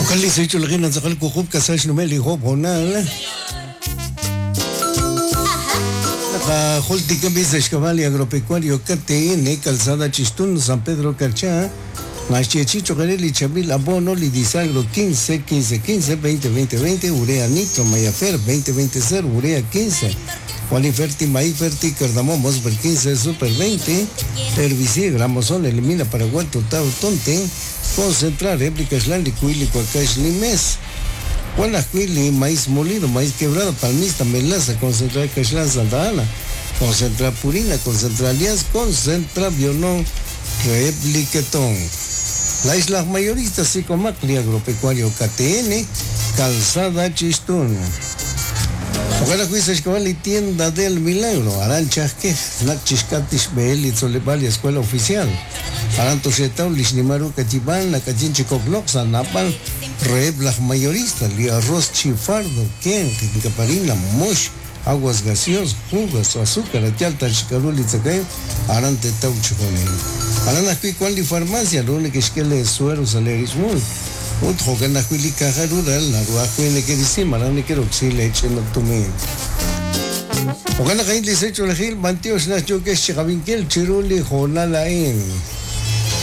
وخلي سيجو لغينا نزغلكو خوب كساش نمالي خوب هنا لقا خلتي كبيزش كمالي agropecuario KTN calzada Chistún San Pedro Carchá Machichicho Gareli Chabril Abono Lidisagro 15 15 15 20 20 20 Urea Nitro Mayafer 20 20 0 Urea 15 Qualiferti Maiferti Cardamomos per 15 Super 20 Herbicida Gramosol elimina Paraguay Total Tonte Concentrar réplicas Landicuili Cuacash Limes Guanajuili, maíz molido, maíz quebrado, palmista, melaza, concentrar Cachlan Santa Ana, concentrar Purina, concentrar Alias, concentrar Bionón, Repliquetón. La isla mayorista, Psicomacli, agropecuario KTN, calzada Chistún. Guanajuisa Escabali, tienda del milagro, Aranchasque, Nachiscatis, Beeli, Solepali, escuela oficial. Aranto Chetau, Lishnimaru, Cachibán, Nacachinchi Cocloxa, Napal, Reblas mayorista, arroz chifardo, Ken, Caparina, Mosh, aguas gaseosas, jugos, azúcar, Atialta, Chicaruli, Zacay, Arante Tauchicone. Aranaspi, Quali Farmacia, lo único es que le suero salerismo. Otro que na Quili Cajarural, la Ruajuine que dice, Marani que Roxile, Echeno Tumé. Ogana Cain, Lisecho, la Gil, Manteos, Nacho, que es Chabinkel, Chiruli, Jonalaen.